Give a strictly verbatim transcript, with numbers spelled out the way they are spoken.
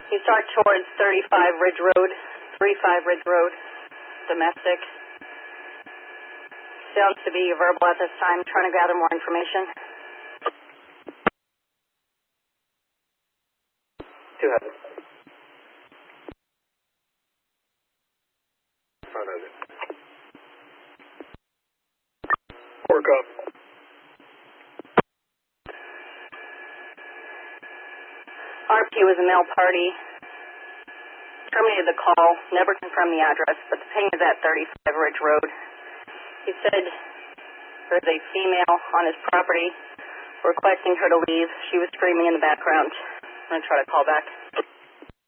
You start towards thirty-five Ridge Road, thirty-five Ridge Road, domestic. Sounds to be verbal at this time, trying to gather more information. Two hundred. Front of it. Work up. R P was a male party. Terminated the call, never confirmed the address, but the ping is at thirty-five Ridge Road. He said there's a female on his property requesting her to leave. She was screaming in the background. I'm going to try to call back.